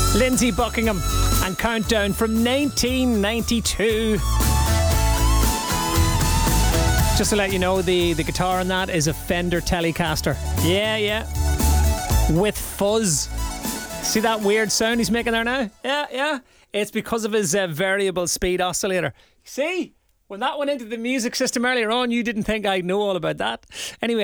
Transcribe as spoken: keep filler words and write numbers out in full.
Lindsey Buckingham and Countdown from nineteen ninety-two. Just to let you know, the, the guitar on that is a Fender Telecaster. Yeah, yeah. With fuzz. See that weird sound he's making there now? Yeah, yeah. It's because of his uh, variable speed oscillator. See? When that went into the music system earlier on, you didn't think I'd know all about that. Anyway.